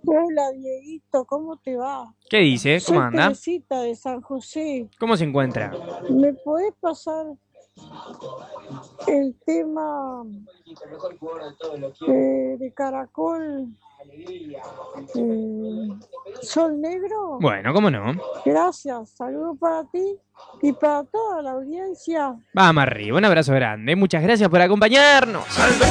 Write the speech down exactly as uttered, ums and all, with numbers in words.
Hola Dieguito, ¿cómo te va? ¿Qué dice? ¿Cómo Soy anda? Teresita de San José. ¿Cómo se encuentra? ¿Me podés pasar el tema eh, de Caracol eh, Sol Negro? Bueno, ¿cómo no? Gracias, saludo para ti y para toda la audiencia. Vamos arriba, un abrazo grande. Muchas gracias por acompañarnos.